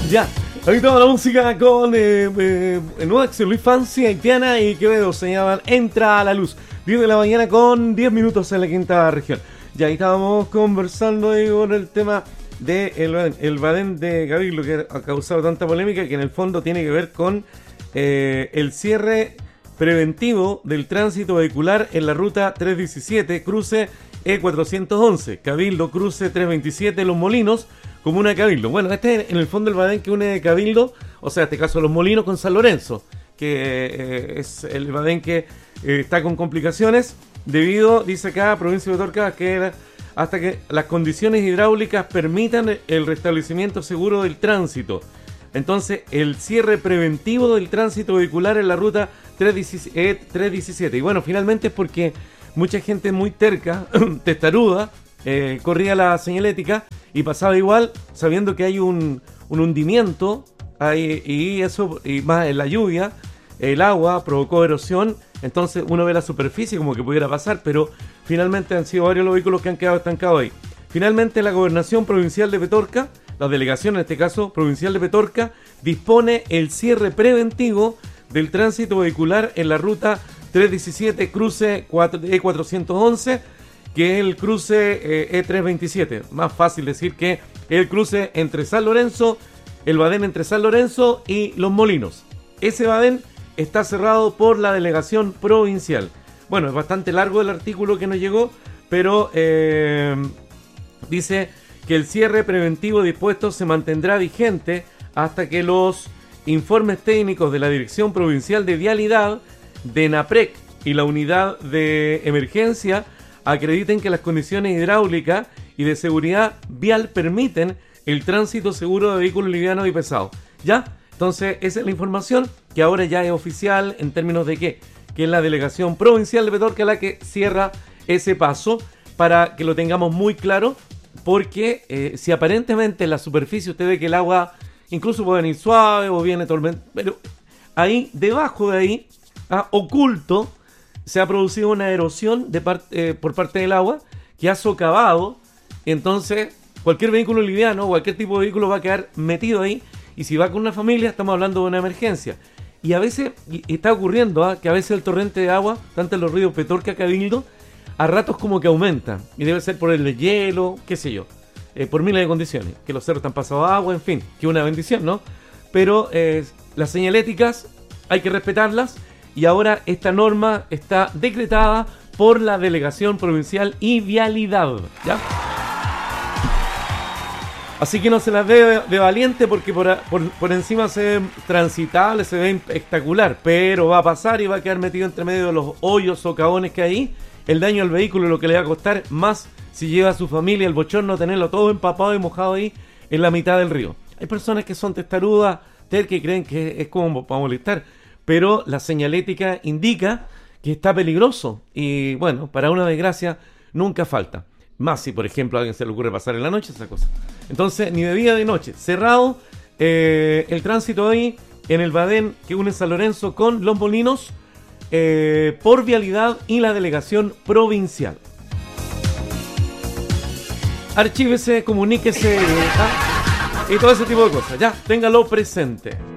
Ya, ahorita la música con Nuex, Luis Fancy, Haitiana y Quevedo. Se llaman Entra a la Luz. 10 de la mañana con 10 minutos en la quinta región. Ya ahí estábamos conversando ahí con el tema de el Badén de Cabildo, que ha causado tanta polémica, que en el fondo tiene que ver con el cierre preventivo del tránsito vehicular en la ruta 317, cruce E411, Cabildo, cruce 327, Los Molinos, comuna de Cabildo. Bueno, este es en el fondo el Badén que une Cabildo, o sea, en este caso Los Molinos con San Lorenzo, que es el Badén que está con complicaciones debido, dice acá, provincia de Petorca, que hasta que las condiciones hidráulicas permitan el restablecimiento seguro del tránsito. Entonces, el cierre preventivo del tránsito vehicular en la ruta 317. Y bueno, finalmente es porque mucha gente muy terca, testaruda, corría la señalética y pasaba igual, sabiendo que hay un hundimiento, y eso, y más en la lluvia, el agua provocó erosión. Entonces uno ve la superficie como que pudiera pasar, pero finalmente han sido varios los vehículos que han quedado estancados ahí. Finalmente la Gobernación Provincial de Petorca, la delegación en este caso provincial de Petorca, dispone el cierre preventivo del tránsito vehicular en la ruta 317 cruce E411, que es el cruce E327. Más fácil decir que el cruce entre San Lorenzo, el Badén entre San Lorenzo y Los Molinos. Ese Badén está cerrado por la delegación provincial. Bueno, es bastante largo el artículo que nos llegó, pero dice que el cierre preventivo dispuesto se mantendrá vigente hasta que los informes técnicos de la Dirección Provincial de Vialidad, de NAPREC y la Unidad de Emergencia acrediten que las condiciones hidráulicas y de seguridad vial permiten el tránsito seguro de vehículos livianos y pesados. ¿Ya? Entonces, esa es la información que ahora ya es oficial en términos de que es la delegación provincial de Petorca la que cierra ese paso, para que lo tengamos muy claro, porque si aparentemente en la superficie usted ve que el agua incluso puede venir suave o viene tormenta, pero ahí, debajo de ahí, oculto, se ha producido una erosión por parte del agua que ha socavado. Entonces, cualquier vehículo liviano, cualquier tipo de vehículo va a quedar metido ahí. Y si va con una familia, estamos hablando de una emergencia. Y a veces, está ocurriendo que a veces el torrente de agua, tanto en los ríos Petorca, Cabildo, a ratos como que aumenta. Y debe ser por el hielo, qué sé yo, por miles de condiciones. Que los cerros están pasados a agua, en fin, que una bendición, ¿no? Pero las señaléticas hay que respetarlas. Y ahora esta norma está decretada por la Delegación Provincial y Vialidad, ¿ya? Así que no se las ve de valiente, porque por encima se ve transitable, se ve espectacular, pero va a pasar y va a quedar metido entre medio de los hoyos socavones que hay. El daño al vehículo, lo que le va a costar más si lleva a su familia, el bochorno, tenerlo todo empapado y mojado ahí en la mitad del río. Hay personas que son testarudas, que creen que es como para molestar, pero la señalética indica que está peligroso y bueno, para una desgracia nunca falta. Más si, por ejemplo, a alguien se le ocurre pasar en la noche, esa cosa. Entonces, ni de día ni de noche. Cerrado el tránsito ahí en el Badén que une San Lorenzo con Los Molinos por Vialidad y la Delegación Provincial. Archívese, comuníquese y todo ese tipo de cosas. Ya, téngalo presente.